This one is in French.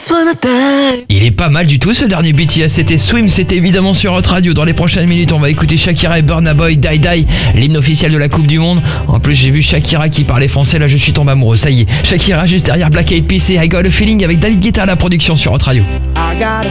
Il est pas mal du tout ce dernier BTS, c'était Swim, c'était évidemment sur Hot Radio. Dans les prochaines minutes, on va écouter Shakira et Burna Boy, Die Die, l'hymne officiel de la Coupe du Monde. En plus, j'ai vu Shakira qui parlait français, là je suis tombé amoureux, ça y est. Shakira juste derrière Black Eyed Peas et I Got a Feeling avec David Guetta à la production sur Hot Radio.